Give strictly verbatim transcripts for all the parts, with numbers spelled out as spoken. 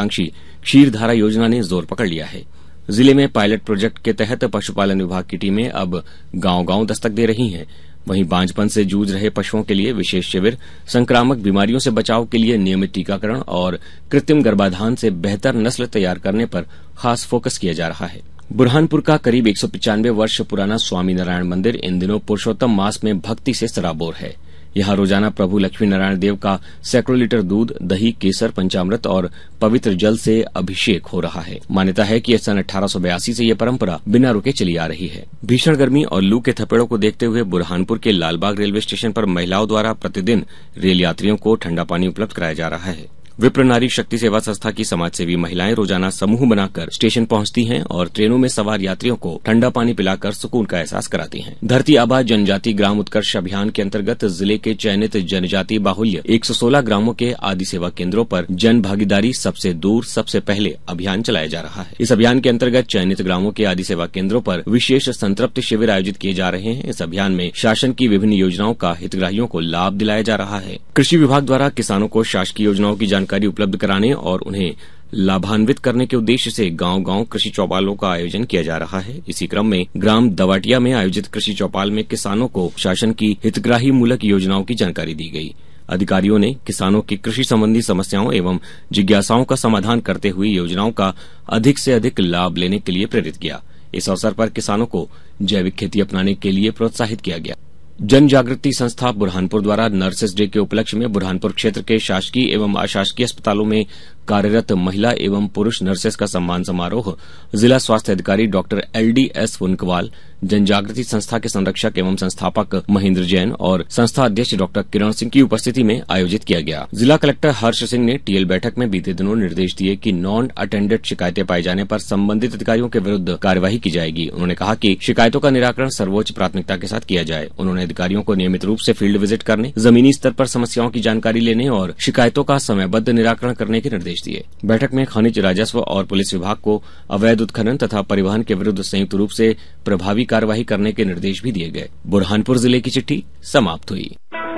महत्वाकांक्षी क्षीरधारा योजना ने जोर पकड़ लिया है। जिले में पायलट प्रोजेक्ट के तहत पशुपालन विभाग की टीमें अब गांव-गांव दस्तक दे रही हैं। वहीं बांझपन से जूझ रहे पशुओं के लिए विशेष शिविर, संक्रामक बीमारियों से बचाव के लिए नियमित टीकाकरण और कृत्रिम गर्भाधान से बेहतर नस्ल तैयार करने पर खास फोकस किया जा रहा है। बुरहानपुर का करीब एक सौ पचानवे वर्ष पुराना स्वामी नारायण मंदिर इन दिनों पुरुषोत्तम मास में भक्ति से सराबोर है। यहाँ रोजाना प्रभु लक्ष्मी नारायण देव का सैकड़ों लीटर दूध, दही, केसर, पंचामृत और पवित्र जल से अभिषेक हो रहा है। मान्यता है कि सन अठारह सौ बयासी से यह परंपरा बिना रुके चली आ रही है। भीषण गर्मी और लू के थपेड़ों को देखते हुए बुरहानपुर के लालबाग रेलवे स्टेशन पर महिलाओं द्वारा प्रतिदिन रेल यात्रियों को ठंडा पानी उपलब्ध कराया जा रहा है। विप्र नारी शक्ति सेवा संस्था की समाजसेवी महिलाएं रोजाना समूह बनाकर स्टेशन पहुंचती हैं और ट्रेनों में सवार यात्रियों को ठंडा पानी पिलाकर सुकून का एहसास कराती हैं। धरती आबा जनजाति ग्राम उत्कर्ष अभियान के अंतर्गत जिले के चयनित जनजाति बाहुल्य एक सौ सोलह ग्रामों के आदि सेवा केंद्रों पर जन भागीदारी सबसे दूर सबसे पहले अभियान चलाया जा रहा है। इस अभियान के अंतर्गत चयनित ग्रामों के आदि सेवा केंद्रों पर विशेष संतृप्ति शिविर आयोजित किए जा रहे हैं। इस अभियान में शासन की विभिन्न योजनाओं का हितग्राहियों को लाभ दिलाया जा रहा है। कृषि विभाग द्वारा किसानों को शासकीय योजनाओं की जानकारी उपलब्ध कराने और उन्हें लाभान्वित करने के उद्देश्य से गांव-गांव कृषि चौपालों का आयोजन किया जा रहा है। इसी क्रम में ग्राम दवाटिया में आयोजित कृषि चौपाल में किसानों को शासन की हितग्राही मूलक योजनाओं की जानकारी दी गई। अधिकारियों ने किसानों की कृषि संबंधी समस्याओं एवं जिज्ञासाओं का समाधान करते हुए योजनाओं का अधिक से अधिक लाभ लेने के लिए प्रेरित किया। इस अवसर पर किसानों को जैविक खेती अपनाने के लिए प्रोत्साहित किया गया। जन जागृति संस्था बुरहानपुर द्वारा नर्सेस डे के उपलक्ष्य में बुरहानपुर क्षेत्र के शासकीय एवं अशासकीय अस्पतालों में कार्यरत महिला एवं पुरुष नर्सेस का सम्मान समारोह जिला स्वास्थ्य अधिकारी डॉक्टर एल डी एस फुनकवाल, जन जागृति संस्था के संरक्षक एवं संस्थापक महेंद्र जैन और संस्था अध्यक्ष डॉक्टर किरण सिंह की उपस्थिति में आयोजित किया गया। जिला कलेक्टर हर्ष सिंह ने टीएल बैठक में बीते दिनों निर्देश दिए कि नॉन अटेंडेड शिकायतें पाए जाने पर संबंधित अधिकारियों के विरुद्ध कार्यवाही की जाएगी। उन्होंने कहा कि शिकायतों का निराकरण सर्वोच्च प्राथमिकता के साथ किया जाए। उन्होंने अधिकारियों को नियमित रूप से फील्ड विजिट करने, जमीनी स्तर पर समस्याओं की जानकारी लेने और शिकायतों का समयबद्ध निराकरण करने के निर्देश दिए। बैठक में खनिज राजस्व और पुलिस विभाग को अवैध उत्खनन तथा परिवहन के विरुद्ध संयुक्त रूप से प्रभावी कार्यवाही करने के निर्देश भी दिए गए। बुरहानपुर जिले की चिट्ठी समाप्त हुई।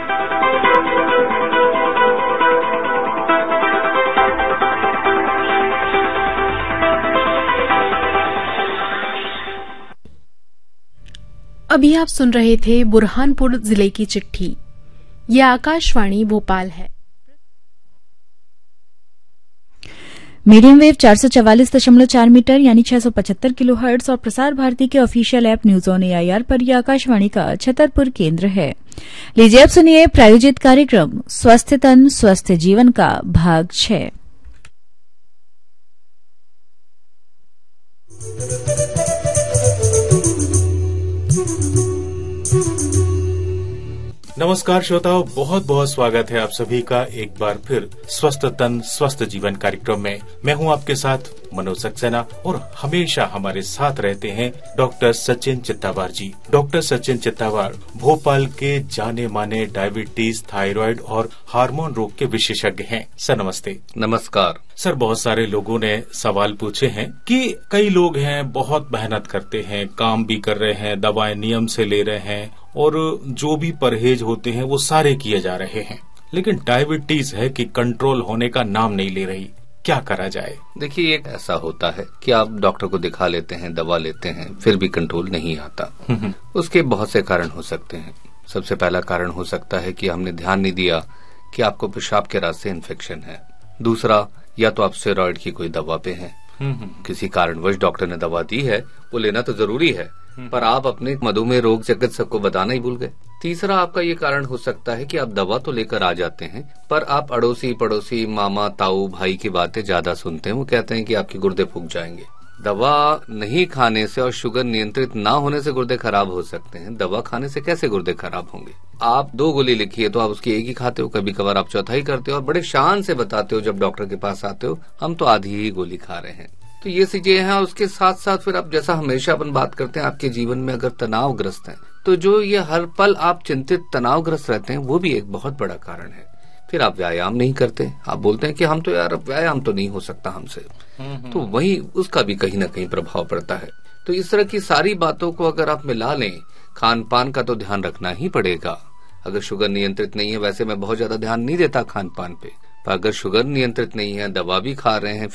अभी आप सुन रहे थे बुरहानपुर जिले की चिट्ठी। ये आकाशवाणी भोपाल है। मीडियम वेव चार सौ चवालीस दशमलव चार मीटर यानी छह सौ पचहत्तर किलो हर्ट्ज और प्रसार भारती के official app news on AIR पर यह आकाशवाणी का छतरपुर केंद्र है। लीजिए अब सुनिए प्रायोजित कार्यक्रम स्वस्थ तन स्वस्थ जीवन का भाग छह। नमस्कार श्रोताओं, बहुत बहुत स्वागत है आप सभी का एक बार फिर स्वस्थ तन स्वस्थ जीवन कार्यक्रम में। मैं हूं आपके साथ मनोज सक्सेना और हमेशा हमारे साथ रहते हैं डॉक्टर सचिन चित्तावार जी। डॉक्टर सचिन चित्तावार भोपाल के जाने माने डायबिटीज, थायराइड और हार्मोन रोग के विशेषज्ञ हैं। सर नमस्ते। नमस्कार सर। बहुत सारे लोगों ने सवाल पूछे हैं कि कई लोग हैं बहुत मेहनत करते हैं, काम भी कर रहे हैं, दवाएं नियम से ले रहे हैं और जो भी परहेज होते हैं वो सारे किए जा रहे हैं, लेकिन डायबिटीज है कि कंट्रोल होने का नाम नहीं ले रही। क्या करा जाए? देखिए, एक ऐसा होता है कि आप डॉक्टर को दिखा लेते हैं, दवा लेते हैं, फिर भी कंट्रोल नहीं आता। उसके बहुत से कारण हो सकते हैं। सबसे पहला कारण हो सकता है कि हमने ध्यान नहीं दिया कि आपको पेशाब के रास्ते इन्फेक्शन है। दूसरा, या तो आप स्टेरॉइड की कोई दवा पे हैं, किसी कारणवश डॉक्टर ने दवा दी है, वो लेना तो जरूरी है, पर आप अपने मधुमेह रोग चिकित्सक को बताना ही भूल गए। तीसरा आपका ये कारण हो सकता है कि आप दवा तो लेकर आ जाते हैं, पर आप अड़ोसी पड़ोसी, मामा ताऊ भाई की बातें ज्यादा सुनते हैं। वो कहते हैं कि आपके गुर्दे फूक जाएंगे। दवा नहीं खाने से और शुगर नियंत्रित ना होने से गुर्दे खराब हो सकते हैं। दवा खाने से कैसे गुर्दे खराब होंगे? आप दो गोली लिखी है तो आप उसकी एक ही खाते हो, कभी कभार आप चौथाई करते हो और बड़े शान से बताते हो जब डॉक्टर के पास आते हो, हम तो आधी ही गोली खा रहे हैं। तो ये चीजें हैं। उसके साथ साथ फिर आप, जैसा हमेशा अपन बात करते हैं, आपके जीवन में अगर तनावग्रस्त हैं तो जो ये हर पल आप चिंतित तनावग्रस्त रहते हैं, वो भी एक बहुत बड़ा कारण है। फिर आप व्यायाम नहीं करते, आप बोलते हैं कि हम तो यार व्यायाम तो नहीं हो सकता हमसे, तो वही उसका भी कहीं ना कहीं प्रभाव पड़ता है। तो इस तरह की सारी बातों को अगर आप मिला लें, खान पान का तो ध्यान रखना ही पड़ेगा। अगर शुगर नियंत्रित नहीं है, वैसे मैं बहुत ज्यादा ध्यान नहीं देता खान पान पे, पर अगर शुगर नियंत्रित नहीं है, दवा भी खा रहे हैं,